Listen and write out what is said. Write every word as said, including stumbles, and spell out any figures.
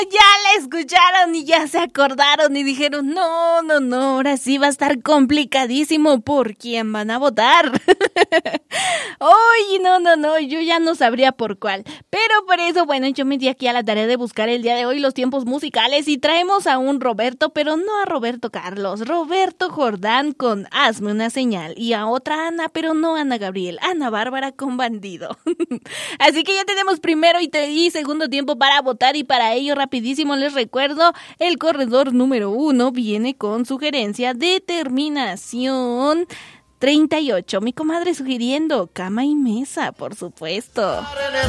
Ya la escucharon y ya se acordaron y dijeron, no, no, no, ahora sí va a estar complicadísimo. ¿Por quién van a votar? Oye, no, no, no, yo ya no sabría por cuál. Pero por eso, bueno, yo me di aquí a la tarea de buscar el día de hoy los tiempos musicales y traemos a un Roberto, pero no a Roberto Carlos, Roberto Jordán con Hazme una señal y a otra Ana, pero no Ana Gabriel, Ana Bárbara con Bandido. Así que ya tenemos primero y, te- y segundo tiempo para votar y para ello rapidísimo les recuerdo, el corredor número uno viene con sugerencia de terminación treinta y ocho. Mi comadre sugiriendo cama y mesa, por supuesto.